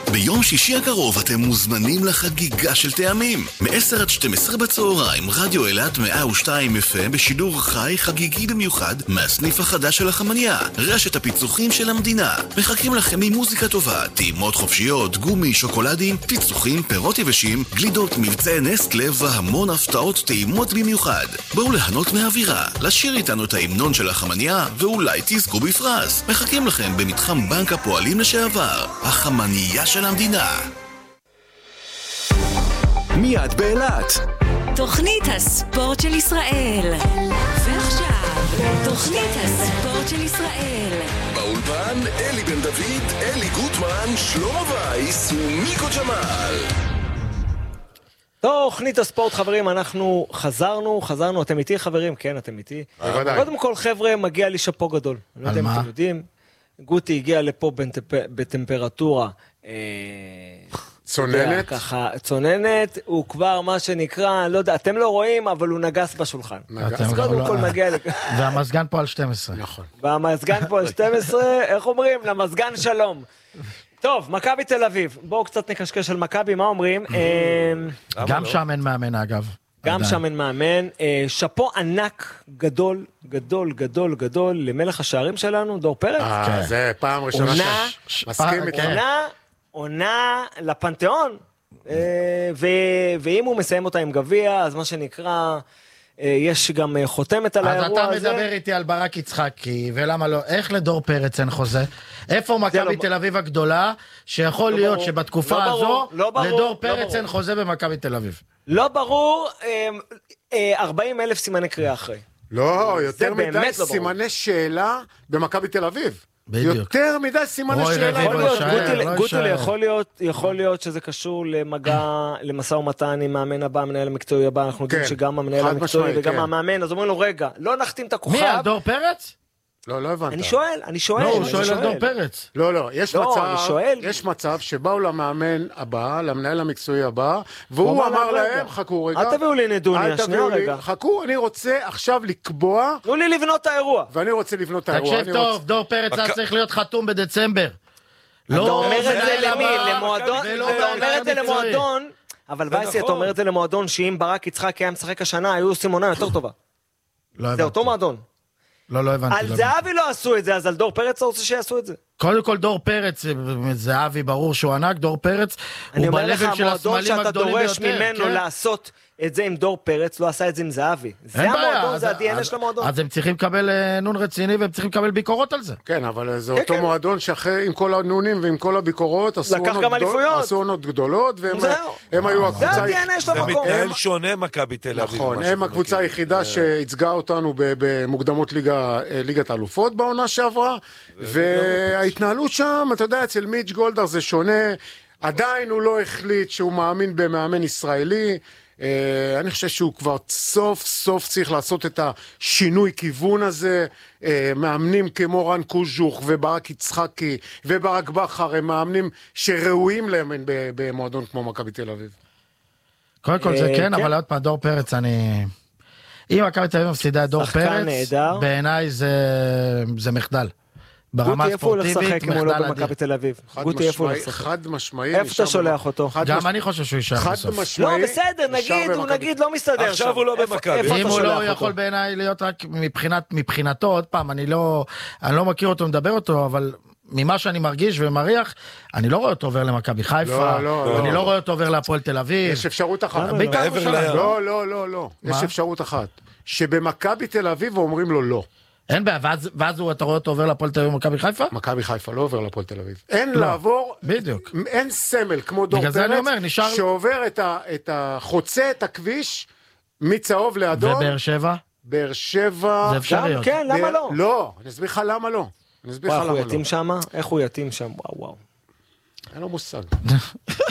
ביום שישי הקרוב אתם מוזמנים לחגיגה של טעמים. מ-10 עד 12 בצהריים, רדיו אילת 102 FM בשידור חי חגיגי במיוחד מהסניף החדש של החמניה, רשת הפיצוחים של המדינה. מחכים לכם ממוזיקה טובה, טעימות חופשיות, גומי, שוקולדים, פיצוחים, פירות יבשים, גלידות, מבצעי נסטלה והמון הפתעות טעימות במיוחד. בואו ליהנות מהאווירה, לשיר איתנו את ההמנון של החמניה ואולי תזכו בפרס. מחכים לכם במתחם בנק הפועלים לשעבר, החמניה של המדינה. מיד באילת. תוכנית הספורט של ישראל. ועכשיו, תוכנית הספורט של ישראל. באולפן אלי בן דוד, אלי גוטמן, שלמה וייס ומיקו ג'מאל. תוכנית הספורט, חברים, אנחנו חזרנו, אתם איתי חברים? כן, אתם איתי. קודם כל, חבר'ה, מגיע לי שפו גדול. אני לא יודע אם אתם יודעים, גוטי הגיע לפה בטמפרטורה צוננת? ככה, צוננת, הוא כבר מה שנקרא, לא יודע, אתם לא רואים, אבל הוא נגס בשולחן. אז קודם כל מגיע לכאן. והמסגן פה על 12. נכון. והמסגן פה על 12, איך אומרים? למסגן שלום. טוב, מכבי תל אביב. בואו קצת נקשקש על מכבי, מה אומרים? גם שם אין מאמן, אגב. גם שם אין מאמן. שפו ענק, גדול, גדול, גדול, גדול, למלך השערים שלנו, דור פרץ. זה פעם ראשונה מסכים איתך. עונה לפנתיאון, ואם הוא מסיים אותה עם גביע, אז מה שנקרא, יש גם חותמת על האירוע הזה. אז אתה מדבר איתי על ברק יצחקי, ולמה לא? איך לדור פרץ אין חוזה? איפה מכבי תל אביב הגדולה, שיכול להיות שבתקופה הזו, לדור פרץ אין חוזה במכבי תל אביב? לא ברור, 40,000 סימני קריאה אחרי. לא, יותר מדי סימני שאלה במכבי תל אביב. יותר מדי סימני שאלה. גוטל, יכול להיות שזה קשור למשא ומתן עם מאמן הבא, המנהל המקצועי הבא, אנחנו יודעים שגם המנהל המקצועי וגם המאמן, אז אומרים לו, רגע, לא נחתים את הכוכב. מי, על דור פרץ? לא הבנת. אני שואל. לא, הוא שואל על דור פרץ. לא, יש מצב שבאו למאמן הבא, למנהל המקצועי הבא, והוא אמר להם, חכו רגע. אל תביאו לי נדוניה, שנייה רגע. חכו, אני רוצה עכשיו לקבוע. תנו לי לבנות את האירוע. ואני רוצה לבנות את האירוע. תקשיב טוב, דור פרץ צריך להיות חתום בדצמבר. אתה אומר את זה למי? למועדון? אתה אומר את זה למועדון, אבל וייסי, אתה אומר את זה למועדון שאם ברק יצחק היה משחק השנה, היו עושים עונה יותר טובה. זה אותו מועדון. לא הבנתי. על זהבי לא עשו את זה, אז על דור פרץ רוצה שיעשו את זה. קודם כל דור פרץ, זהבי ברור שהוא ענק, דור פרץ הוא בלבל של הסמלים הגדולים ביותר. אני אומר לך, המועדון שאתה דורש ממנו לעשות את זה עם דור פרץ, לא עשה את זה עם זהבי. זה המועדון, זה ה-DNA של המועדון. אז הם צריכים לקבל נון רציני, והם צריכים לקבל ביקורות על זה. כן, אבל זה אותו מועדון שאחרי, עם כל הנונים ועם כל הביקורות, עשו עונות גדולות, והם היו הקבוצה... זה ה-DNA של המקום. זה מתנהל שונה מכבי תל אביב. נכון, הם הקבוצה היחידה שהצגה אותנו במוקדמות ליגת האלופות בעונה שעברה, וההתנהלות שם, אתה יודע, אצל מיץ' גולדהר זה שונה, עדיין הוא לא החליט שהוא מאמין במאמן ישראלי, אני חושב שהוא כבר סוף צריך לעשות את השינוי כיוון הזה, מאמנים כמו רן קוז'וך וברק יצחקי וברק בכר, הם מאמנים שראויים לאמן במועדון כמו מכבי תל אביב. קודם כל זה כן, אבל עוד פעם דור פרץ, אם מכבי תל אביב מפסידה את דור פרץ, בעיניי זה מחדל. גוטי איפה הוא לשחק אם הוא לא במכבי תל אביב? גוטי איפה הוא לשחק? חד משמעי. איפה אתה שולח אותו? גם אני חושב שהוא יישאר בסוף. לא, בסדר, נגיד לא מסתדר שם. עכשיו הוא לא במכבי. אם הוא לא יכול בעיניי להיות רק מבחינתו, עוד פעם, אני לא מכיר אותו, מדבר אותו, אבל ממה שאני מרגיש ומריח, אני לא רואה אותו עובר למכבי חיפה, אני לא רואה אותו עובר להפועל תל אביב. יש אפשרות אחת. לא. יש אפשרות אחת. שבמכבי תל אביב אומרים לו לא. אין בעיה, ואז אתה רואה אותו עובר להפועל תל אביב ומכבי חיפה? מכבי חיפה לא עובר להפועל תל אביב. אין לעבור, בדיוק. אין סמל כמו דור פרץ, שעובר חוצה את הכביש מצהוב לאדום. ובאר שבע? באר שבע... זה אפשריות. כן, למה לא? לא, אני אסביר לך למה לא. איך הוא יתאים שם? איך הוא יתאים שם? וואו. אין לו מושג.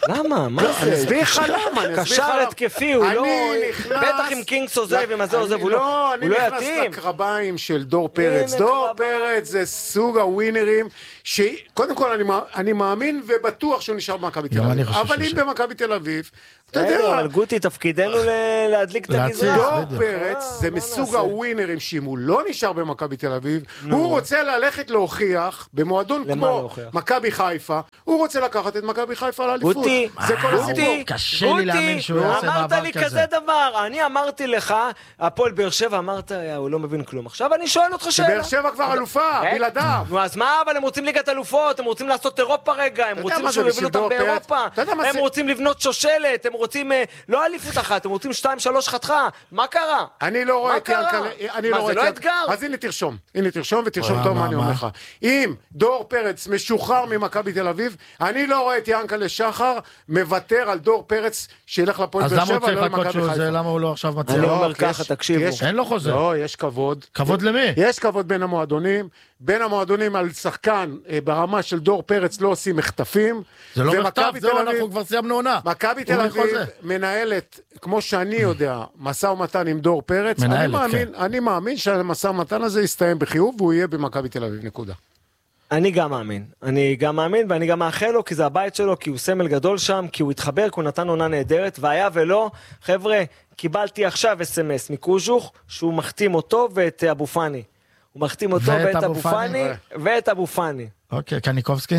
למה? מה זה? אני אסביר לך למה, קשר התקפי, הוא לא... בטח עם קינגס עוזב, עם הזה עוזב, הוא לא יתאים. אני נכנס לקרביים של דור פרץ. דור פרץ זה סוג הווינרים, שקודם כל אני מאמין ובטוח שהוא נשאר במכבי תל אביב. אבל אם במכבי תל אביב, אתה יודע... אבל גוטי, תפקידנו להדליק את הגזרה. דור פרץ זה מסוג הווינרים, שאם הוא לא נשאר במכבי תל אביב, הוא רוצה ללכת להוכיח במועדון כמו מכבי חיפה, הוא רוצה לקחת את מכבי חיפה לאליפות. גוטי, קשה לי להאמין שהוא יעשה מעבר כזה. אמרת לי כזה דבר, אני אמרתי לך, הפועל באר שבע, אמרת, הוא לא מבין כלום. עכשיו אני שואל אותך שאלה. שבאר שבע כבר אלופה, בלעדיו. אז מה, אבל הם רוצים ליגת אלופות, הם רוצים לעשות אירופה רגע, הם רוצים שהוא יביא אותם באירופה, הם רוצים לבנות שושלת, הם רוצים, לא אליפות אחת, הם רוצים 2-3 חתכה, מה קרה? אני לא רואה את יענקל'ה, מה, זה לא אתגר? אז הנה תרשום ותרשום טוב מה אני אומר לך. אם דור פרץ משוחרר ממכבי תל אביב, אני לא רואה את יענקל'ה שחר מוותר על דור פרץ שילך לפועל באר שבע, לא למכבי חיפה. למה הוא לא עכשיו מצליח? אני אומר ככה, תקשיבו. אין לו חוזה. לא, יש כבוד. כבוד למי? יש כבוד בין המועדונים על שחקן ברמה של דור פרץ לא עושים מחטפים. זה לא מחטף, זהו, אנחנו כבר סיימנו עונה. מכבי תל אביב מנהלת, כמו שאני יודע, משא ומתן עם דור פרץ. אני מאמין שהמשא ומתן הזה יסתיים בחיוב, והוא יהיה במכבי תל אביב, נקודה. אני גם מאמין, ואני גם מאחל לו, כי זה הבית שלו, כי הוא סמל גדול שם, כי הוא התחבר, כי הוא נתן עונה נהדרת, והיה ולא, חבר'ה, קיבלתי עכשיו SMS מקוז'וך, שהוא מחתים אותו ואת אבו פאני. הוא מחתים אותו ואת אבו פאני, ואת אבו פאני. אוקיי, קניקובסקי?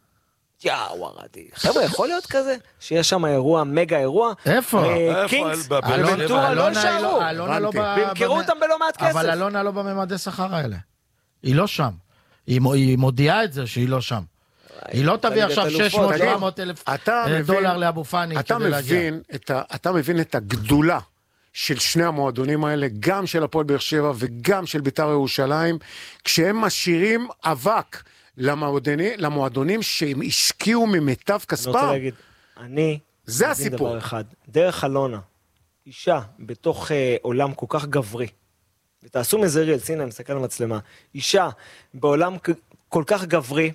ווארדי. חבר'ה, יכול להיות כזה? שיש שם אירוע, מגה אירוע? איפה? קינגס, בוונטורה לא נשארו. והמכרו אותם בלא מעט כסף. אבל אלונה לא בממדי שכר האלה. היא לא שם. היא מודיעה את זה שהיא לא שם. היא לא תביא עכשיו 600-700 אלף דולר לאבו פאני כדי להגיע. אתה מבין את הגדולה של שני המועדונים האלה, גם של הפועל באר שבע וגם של בית"ר ירושלים, כשהם משאירים אבק למועדונים שהם השקיעו ממיטב כספם. אני רוצה להגיד, זה הסיפור. דבר אחד, דרך אלונה, אישה בתוך עולם כל כך גברי, ותעשו מזריאל, הנה, אני מסתכל על המצלמה, אישה בעולם כל כך גברי,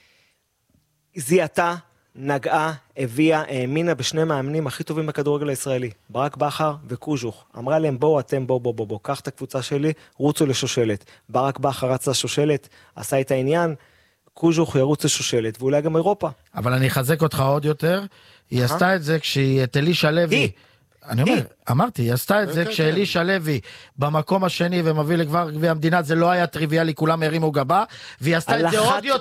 זיהתה, נגעה, הביאה, האמינה בשני מאמנים הכי טובים בכדורגל הישראלי, ברק בכר וקוז'וך. אמרה להם, בואו, קח את הקבוצה שלי, רוצו לשושלת. ברק בכר רץ לשושלת, עשה את העניין, קוז'וך ירוץ לשושלת, ואולי גם אירופה. אבל אני אחזק אותך עוד יותר, היא עשתה את זה כשהיא את אלישע לוי, אמרתי, היא עשתה את זה כשאלישע לוי במקום השני ומביא לגבר גביע המדינה, זה לא היה טריוויאלי, כולם הרימו גבה, והיא עשתה את זה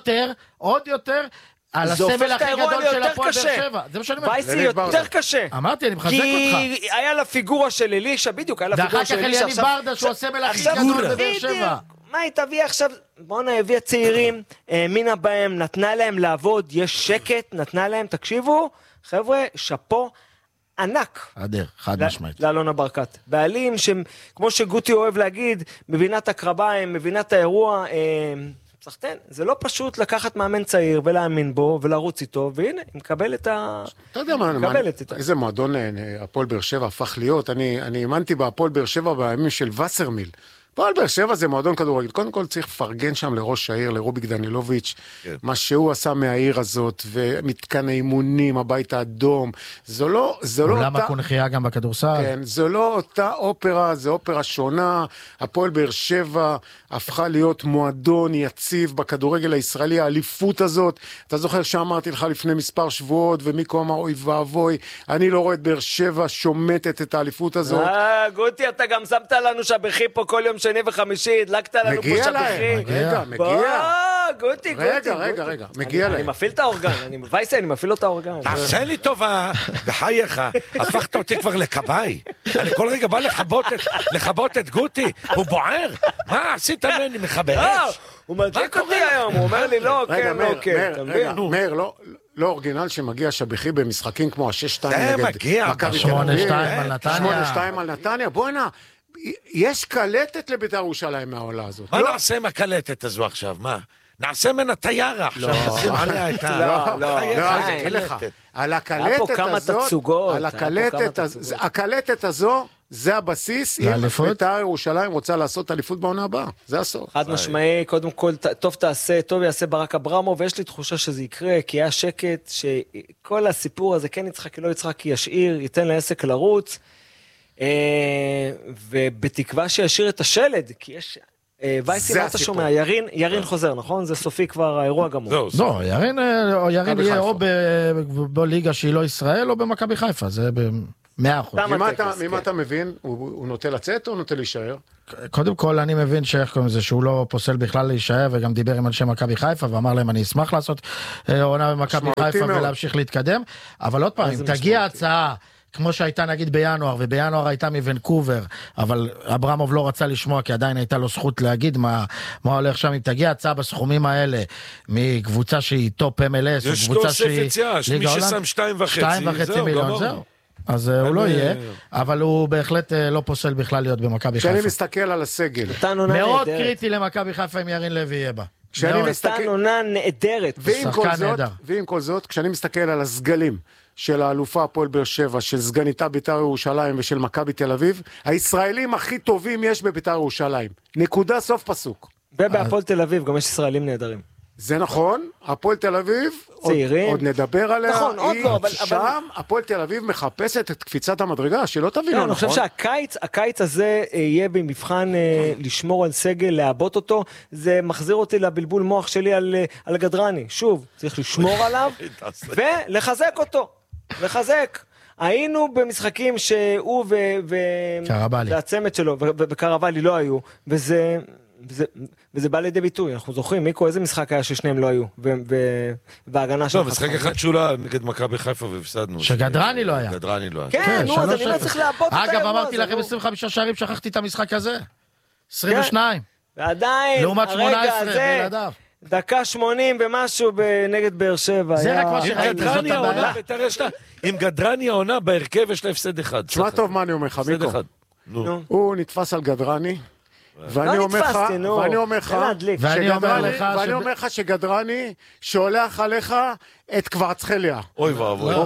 עוד יותר, על הסבל הכי גדול של הפועל באר שבע. זה מה שאני אומר. וייסי יותר קשה. אמרתי, אני מחזק אותך. כי היה לה פיגורה של אלישע, בדיוק, היה לה פיגורה של אלישע. ואחר כך אליאני ברדה, שהוא הסבל הכי גדול בבאר שבע. מה היא תביא עכשיו? בואו הביאה צעירים, האמינה בהם, נתנה להם לעבוד, יש שקט, נתנה להם, תקשיבו, חבר'ה, שפו ענק. אדר, חד משמעית. לאלונה ברקת. בעלים, כמו שגוטי אוהב להגיד, מבינת הקרביים, מבינת האירוע, סחטן, זה לא פשוט לקחת מאמן צעיר ולהאמין בו ולרוץ איתו, והנה, היא מקבלת את ה... אתה יודע מה, איזה מועדון הפועל באר שבע הפך להיות, אני האמנתי בהפועל באר שבע בימים של וסרמיל, הפועל באר שבע זה מועדון כדורגל, קודם כל צריך לפרגן שם לראש העיר, לרוביק דנילוביץ', מה שהוא עשה מהעיר הזאת, ומתקן האימונים, הבית האדום, זו לא אותה... עולם הקונחייה גם בכדורסל. כן, זו לא אותה אופרה, זו אופרה שונה, הפועל באר שבע הפכה להיות מועדון יציב בכדורגל הישראלי, האליפות הזאת, אתה זוכר שאמרתי לך לפני מספר שבועות, ומיקו אמר, אוי ואבוי, אני לא רואה את באר שבע שומטת את האליפות הזאת. גוטי, אתה גם שמת לנו שבחי פה כל יום שני וחמישי, הדלקת לנו פה שבחי. מגיע. גוטי. רגע, מגיע להם. אני מפעיל את האורגן, וייסי, אני מפעיל לו את האורגן. תעשה לי טובה, בחייך, הפכת אותי כבר לקבאי. אני כל רגע בא לכבות את גוטי, הוא בוער. מה עשית ממני מחבש? הוא מדליק אותי היום, הוא אומר לי לא, כן, לא, כן. מאיר, לא אורגינל שמגיע שבחי במשחקים כמו ה-6-2 נגד מכבי תל אביב. 8-2 על נתניה. 8-2 על נתניה, בוא הנה. יש קלטת לבית"ר ירושלים מהעולה הזאת. מה נעשה עם הקלטת הזו עכשיו? מה? נעשה ממנה טיירה עכשיו, נשים עליה את ה... לא, אין לך. על הקלטת הזו, זה הבסיס, אם בית"ר ירושלים רוצה לעשות אליפות בעונה הבאה, זה הסוף. חד משמעי, קודם כל, טוב יעשה ברק אברמוב, ויש לי תחושה שזה יקרה, כי היה שקט, שכל הסיפור הזה, כן יצחק, לא יצחק, ישאיר, ייתן לעסק לרוץ, ובתקווה שישאיר את השלד, כי יש... וייסי, מה אתה שומע? ירין חוזר, נכון? זה סופי כבר האירוע גמור. לא, ירין יהיה או בליגה שהיא לא ישראל, או במכבי חיפה, זה ב100%. ממה אתה מבין? הוא נוטה לצאת או נוטה להישאר? קודם כל אני מבין שהוא לא פוסל בכלל להישאר, וגם דיבר עם אנשי מכבי חיפה, ואמר להם אני אשמח לעשות עונה במכבי חיפה ולהמשיך להתקדם, אבל עוד פעם, אם תגיע הצעה כמו שהייתה נגיד בינואר, ובינואר הייתה מוונקובר, אבל אברמוב לא רצה לשמוע, כי עדיין הייתה לו זכות להגיד מה הולך שם, אם תגיע הצעה בסכומים האלה, מקבוצה שהיא טופ MLS, יש תוסף יציאה, מי ששם 2.5 מיליון, זהו. אז הוא לא יהיה, אבל הוא בהחלט לא פוסל בכלל להיות במכבי חיפה. כשאני מסתכל על הסגל, מאוד קריטי למכבי חיפה אם ירין לוי יהיה בה. נתן עונה נהדרת. ועם כל זאת, כשאני מסתכל על הסגלים, של האלופה הפועל באר שבע, של סגניתה בית"ר ירושלים ושל מכבי תל אביב, הישראלים הכי טובים יש בבית"ר ירושלים. נקודה, סוף פסוק. ובהפועל תל אביב גם יש ישראלים נהדרים. זה נכון, הפועל תל אביב, עוד נדבר עליה, נכון, עוד לא, אבל שם הפועל תל אביב מחפשת את קפיצת המדרגה, שלא תבינו, נכון? אני חושב שהקיץ הזה יהיה במבחן לשמור על סגל, לעבות אותו, זה מחזיר אותי לבלבול מוח שלי על גדרני. שוב, צריך לשמור עליו ולחזק אותו. לחזק. היינו במשחקים שהוא והצמד שלו וקרבלי לא היו, וזה בא לידי ביטוי. אנחנו זוכרים, מיקו, איזה משחק היה ששניהם לא היו, וההגנה שלנו. לא, משחק אחד שולה נגד מכבי חיפה והפסדנו. שגדרני לא היה. גדרני לא היה. כן, נו, אז אני לא צריך להפות את האירוע. אגב, אמרתי לכם 25 שערים, שכחתי את המשחק הזה. 22. ועדיין, לעומת 18 בלעדיו. דקה 80 ומשהו נגד באר שבע. זה רק מה שראיתי, זאת הבעיה. אם גדרני העונה בהרכב יש לה הפסד אחד. תשמע טוב מה אני אומר לך, מיקו. הוא נתפס על גדרני, ואני אומר לך שגדרני שולח עליך את קוורצחליה. אוי ואבוי.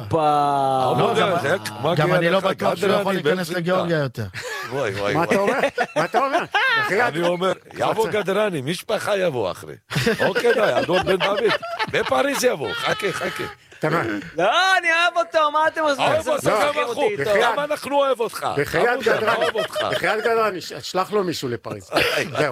גם אני לא בטוח שהוא יכול להיכנס לגיאורגיה יותר. מה אתה אומר? אני אומר, יבוא גדרני, משפחה יבוא אחרי. אוקיי, די, אדון בן דוד. בפריז יבוא, חכה. לא, אני אוהב אותו, מה אתם עושים? אוהב אותו, גם אנחנו אוהב אותך. בחיית גדרני, שלח לו מישהו לפריז. זהו.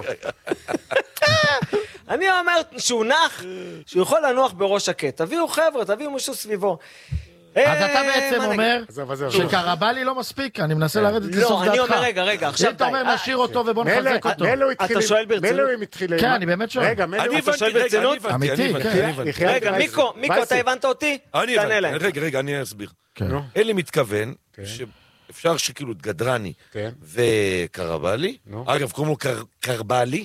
אני אומר שהוא נח, שהוא יכול לנוח בראש הקט. תביאו חבר'ה, תביאו מישהו סביבו. אז אתה בעצם אומר שקרבלי לא מספיק, אני מנסה לרדת לסוף דעתך. לא, אני אומר רגע, עכשיו אתה אומר נשאיר אותו ובוא נחזק אותו. אתה שואל ברצינות? כן, אני באמת שואל. רגע, אתה שואל ברצינות? אמיתי, כן. רגע, מיקו, אתה הבנת אותי? תענה להם. רגע, אני אסביר. אלי מתכוון שאפשר שכאילו את גדרני וקרבלי, אגב, קוראים לו קרבלי,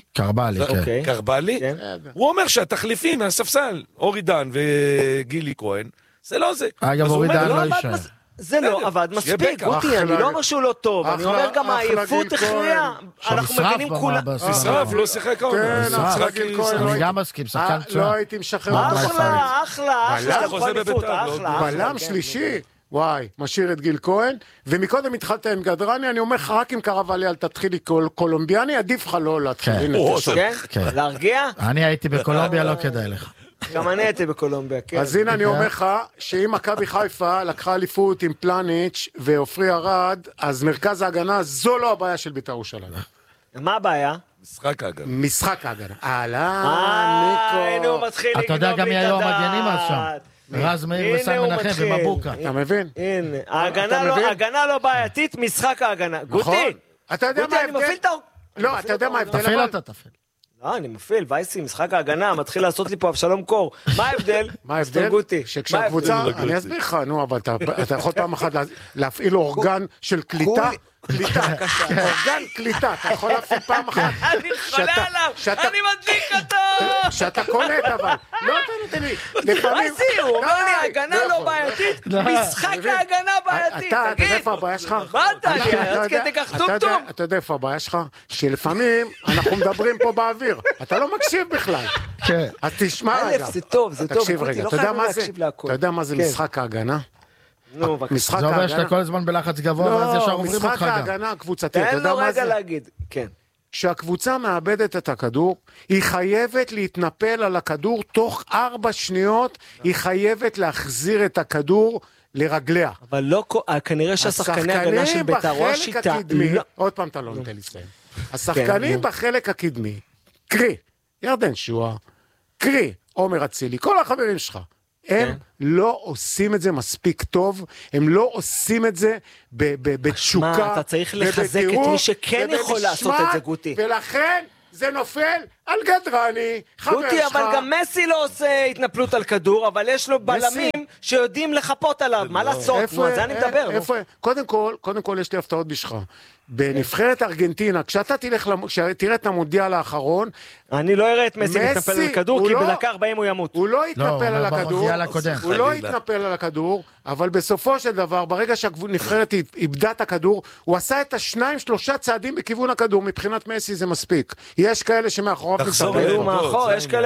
הוא אומר שהתחליפים מהספסל, אורי דן וגילי כהן, זה לא זה. אגב, אורי דן לא יישאר. זה לא עבד מספיק, גוטי, אני לא אומר שהוא לא טוב, אני אומר גם העייפות הכריע, אנחנו מבינים כולם. נשרף, לא שיחק העונה. אני גם מסכים, שחקן צוע. לא הייתי משחרר אותו. אחלה, בלם שלישי. וואי, משאיר את גיל כהן, ומקודם התחלת עם גדרני, אני אומר לך, רק אם קרבלי אל תתחילי קולומביאני, עדיף לך לא להתחיל. כן? להרגיע? אני הייתי בקולומביה, לא כדאי לך. גם אני הייתי בקולומביה, כן. אז הנה אני אומר לך, שאם מכבי חיפה לקחה אליפות עם פלניץ' ועופרי ארד, אז מרכז ההגנה, זו לא הבעיה של בית"ר ירושלים. מה הבעיה? משחק ההגנה. ניקו. הנה הוא מתחיל לגנוב לי את הדעת. אתה יודע גם מי היו המגנים אז שם. רז מאיר וסן מנחם ומבוקה. אתה מבין? הנה, ההגנה לא בעייתית, משחק ההגנה. גוטי, אני מפעיל את לא, אתה יודע מה ההבדל? תפעיל אותה, תפעיל. לא, אני מפעיל, וייסי, משחק ההגנה, מתחיל לעשות לי פה אבשלום קור. מה ההבדל? מה ההבדל? שכשהקבוצה, אני אסביר לך, נו, אבל אתה יכול פעם אחת להפעיל אורגן של קליטה, אורגן קליטה, אתה יכול להפעיל פעם אחת. אני חולה עליו, אני מדליק אותו! שאתה קולט אבל, לא אתה נותן לי, וייסי, הוא אומר לי, ההגנה לא בעייתית, משחק ההגנה בעייתי, אתה יודע תגיד. איפה הבעיה שלך? מה אתה לי? עד כדי כך טומטום? אתה יודע איפה הבעיה שלך? שלפעמים אנחנו מדברים פה באוויר. אתה לא מקשיב בכלל. כן. אז תשמע רגע. זה טוב, זה טוב. תקשיב רגע, אתה יודע מה זה משחק ההגנה? נו, בבקשה. זה אומר שאתה כל הזמן בלחץ גבוה, ואז ישר עוברים אותך משחק גם. ההגנה הקבוצתי, אתה תן יודע לו מה רגע זה? להגיד, כן. כשהקבוצה מאבדת את הכדור, היא חייבת להתנפל על הכדור תוך 4 שניות, היא חייבת להחזיר את הכדור לרגליה. אבל לא, כנראה שהשחקני ההגנה של בית"ר או השיטה... עוד פעם אתה לא נותן לסיים. השחקנים בחלק הקדמי, קרי, ירדן שועה, קרי, עומר אצילי, כל החברים שלך, הם לא עושים את זה מספיק טוב, הם לא עושים את זה בתשוקה, מה, אתה צריך לחזק את מי שכן יכול לעשות את זה, גוטי. ולכן זה נופל על גדרני, חבר שלך. גוטי, אבל גם מסי לא עושה התנפלות על כדור, אבל יש לו בלמים שיודעים לחפות עליו, מה לעשות? נו, על זה אני מדבר. קודם כל יש לי הפתעות בשבילך. בנבחרת ארגנטינה, כשאתה תראה את המונדיאל האחרון, אני לא אראה את מסי מתנפל על הכדור, כי בדקה 40 הוא ימות. הוא לא יתנפל על הכדור, הוא לא יתנפל על הכדור, אבל בסופו של דבר, ברגע שהנבחרת איבדה את הכדור, הוא עשה את 2-3 צעדים בכיוון הכדור, מבחינת מסי זה מספיק. יש כאלה שמאחוריו... תחזור אלינו, יש כאלה